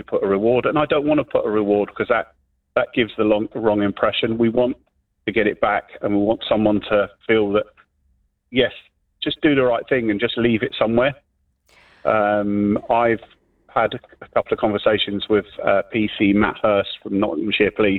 put a reward, and I don't want to put a reward because that gives the wrong impression. We want to get it back, and we want someone to feel that, yes, just do the right thing and just leave it somewhere. I've had a couple of conversations with PC Matt Hurst from Nottinghamshire Police.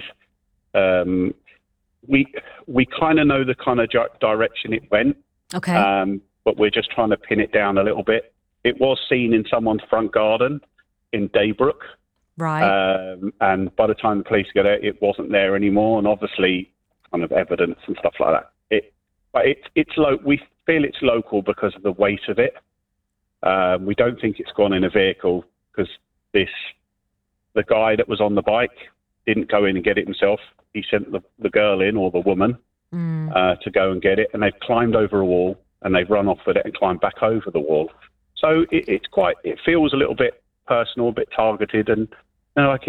We kind of know the kind of direction it went, but we're just trying to pin it down a little bit. It was seen in someone's front garden in Daybrook, right? And by the time the police got there, it wasn't there anymore, and obviously, kind of evidence and stuff like that. We feel it's local because of the weight of it. We don't think it's gone in a vehicle because the guy that was on the bike didn't go in and get it himself. He sent the girl in, or the woman, to go and get it, and they've climbed over a wall and they've run off with it and climbed back over the wall. So it feels a little bit personal, a bit targeted, and like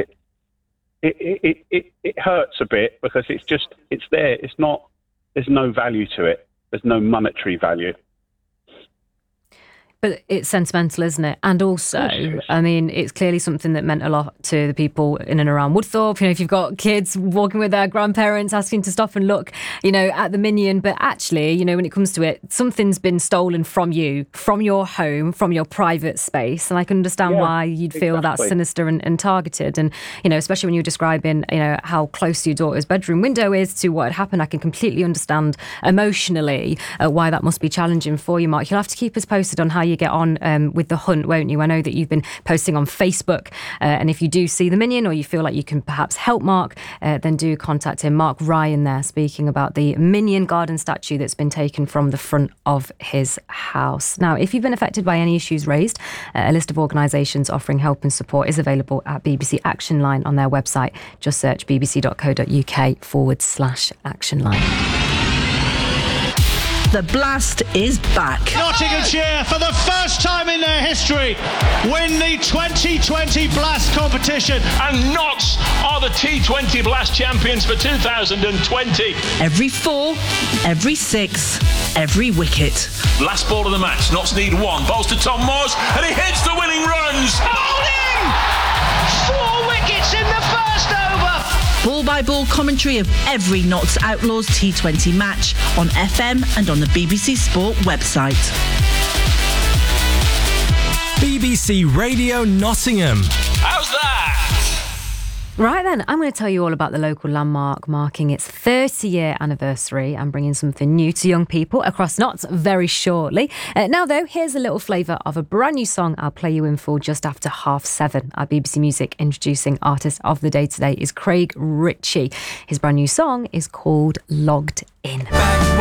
it hurts a bit because it's there. There's no value to it. There's no monetary value. But it's sentimental, isn't it? And also, I mean, it's clearly something that meant a lot to the people in and around Woodthorpe. You know, if you've got kids walking with their grandparents, asking to stop and look, at the Minion. But actually, when it comes to it, something's been stolen from you, from your home, from your private space. And I can understand why you'd feel that sinister and targeted. And, especially when you're describing, how close your daughter's bedroom window is to what had happened, I can completely understand emotionally why that must be challenging for you, Mark. You'll have to keep us posted on how you get on with the hunt, won't you? I know that you've been posting on Facebook, and if you do see the Minion or you feel like you can perhaps help Mark, then do contact him. Mark Ryan there, speaking about the Minion garden statue that's been taken from the front of his house. Now, if you've been affected by any issues raised, a list of organisations offering help and support is available at BBC Action Line on their website. Just search bbc.co.uk/Action Line. The Blast is back. Nottinghamshire, for the first time in their history, win the 2020 Blast competition. And Notts are the T20 Blast champions for 2020. Every 4, every 6, every wicket. Last ball of the match, Notts need 1. Bowls to Tom Moores, and he hits the winning runs. Bowling! 4 wickets in the first over. Ball-by-ball commentary of every Notts Outlaws T20 match on FM and on the BBC Sport website. BBC Radio Nottingham. How's that? Right then, I'm going to tell you all about the local landmark marking its 30-year anniversary and bringing something new to young people across Notts very shortly. Now, though, here's a little flavour of a brand new song I'll play you in full just after 7:30. Our BBC Music introducing artist of the day today is Craig Ritchie. His brand new song is called Logged In.